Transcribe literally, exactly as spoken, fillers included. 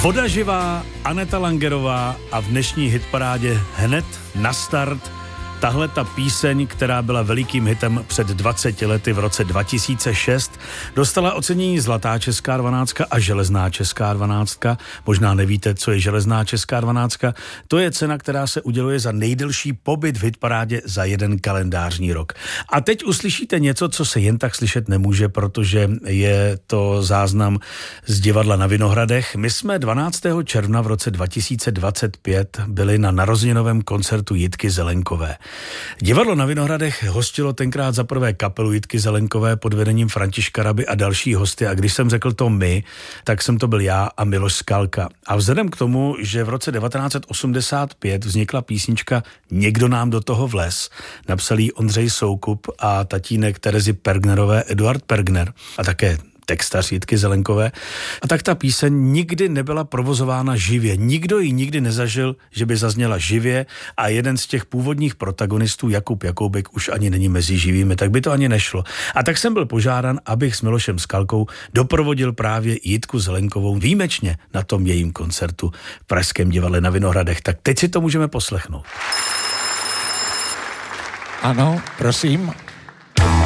Voda živá, Aneta Langerová a v dnešní hitparádě hned na start tahle ta píseň, která byla velikým hitem před dvaceti lety v roce dva tisíce šest, dostala ocenění Zlatá česká dvanáctka a Železná česká dvanáctka. Možná nevíte, co je Železná česká dvanáctka. To je cena, která se uděluje za nejdelší pobyt v hitparádě za jeden kalendářní rok. A teď uslyšíte něco, co se jen tak slyšet nemůže, protože je to záznam z divadla na Vinohradech. My jsme dvanáctého června v roce dva tisíce dvacet pět byli na narozeninovém koncertu Jitky Zelenkové. Divadlo na Vinohradech hostilo tenkrát za prvé kapelu Jitky Zelenkové pod vedením Františka Raby a další hosty, a když jsem řekl to my, tak jsem to byl já a Miloš Skalka. A vzhledem k tomu, že v roce devatenáct set osmdesát pět vznikla písnička Někdo nám do toho vlez, napsal jí Ondřej Soukup a tatínek Terezy Pergnerové Eduard Pergner a také textař Jitky Zelenkové. A tak ta píseň nikdy nebyla provozována živě. Nikdo ji nikdy nezažil, že by zazněla živě, a jeden z těch původních protagonistů, Jakub Jakoubek, už ani není mezi živými, tak by to ani nešlo. A tak jsem byl požádán, abych s Milošem Skalkou doprovodil právě Jitku Zelenkovou výjimečně na tom jejím koncertu v pražském divadle na Vinohradech. Tak teď si to můžeme poslechnout. Ano, prosím.